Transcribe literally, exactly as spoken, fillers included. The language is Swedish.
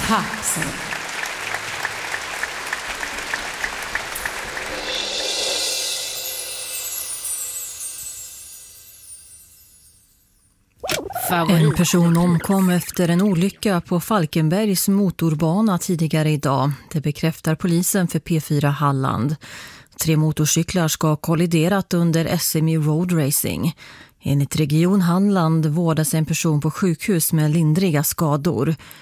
Tack så mycket. En person omkom efter en olycka på Falkenbergs motorbana tidigare idag. Det bekräftar polisen för P fyra Halland. Tre motorcyklar ska ha kolliderat under S M E Road Racing. Enligt Region Halland vårdas en person på sjukhus med lindriga skador.